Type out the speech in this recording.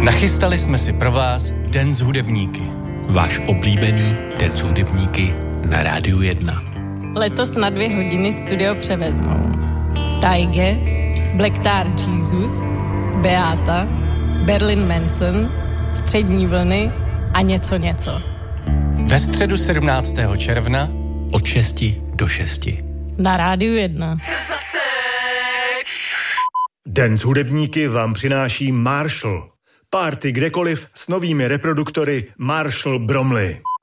Nachystali jsme si pro vás Den s hudebníky. Váš oblíbený Den s hudebníky na Rádiu 1. Letos na 2 hodiny studio převezmou Taige, Black Tar Jesus, Beata, Berlin Manson, Střední vlny a něco. Ve středu 17. června od 6 do 6. Na Rádiu 1. Den s hudebníky vám přináší Marshall. Party kdekoliv s novými reproduktory Marshall Bromley.